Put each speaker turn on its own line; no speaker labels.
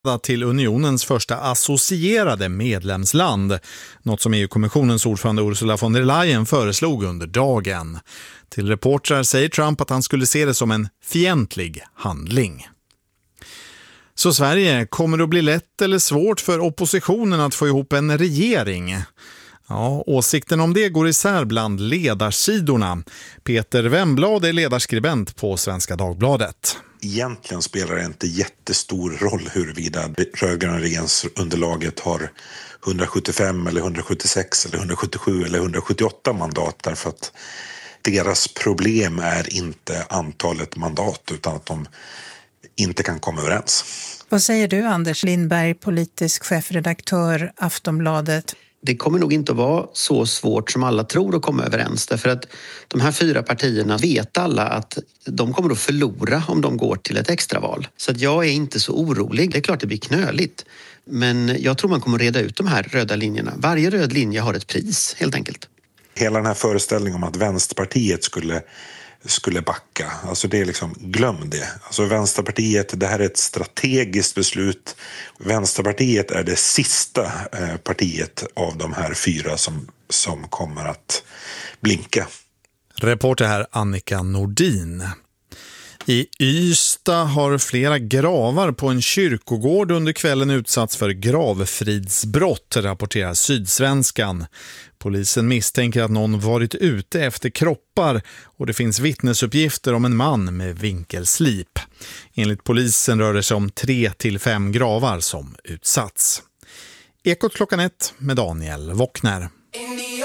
till unionens första associerade medlemsland, något som EU-kommissionens ordförande Ursula von der Leyen föreslog under dagen. Till reportrar säger Trump att han skulle se det som en fientlig handling. Så Sverige, kommer det att bli lätt eller svårt för oppositionen att få ihop en regering? Ja, åsikten om det går isär bland ledarsidorna. Peter Wemblad är ledarskribent på Svenska Dagbladet.
Egentligen spelar det inte jättestor roll huruvida rödgröna regeringsunderlaget har 175 eller 176 eller 177 eller 178 mandat, därför att deras problem är inte antalet mandat utan att de inte kan komma överens.
Vad säger du, Anders Lindberg, politisk chefredaktör Aftonbladet?
Det kommer nog inte att vara så svårt som alla tror att komma överens. Därför att de här 4 partierna vet alla att de kommer att förlora om de går till ett extraval. Så att jag är inte så orolig. Det är klart det blir knöligt. Men jag tror man kommer att reda ut de här röda linjerna. Varje röd linje har ett pris, helt enkelt.
Hela den här föreställningen om att Vänsterpartiet skulle backa. Alltså det är liksom, glöm det. Alltså Vänsterpartiet, det här är ett strategiskt beslut. Vänsterpartiet är det sista partiet av de här 4 som kommer att blinka.
Reporter här Annika Nordin. I Ystad har flera gravar på en kyrkogård under kvällen utsatts för gravfridsbrott, rapporterar Sydsvenskan. Polisen misstänker att någon varit ute efter kroppar och det finns vittnesuppgifter om en man med vinkelslip. Enligt polisen rör det sig om 3 till 5 gravar som utsatts. Ekot klockan 1 med Daniel Wockner.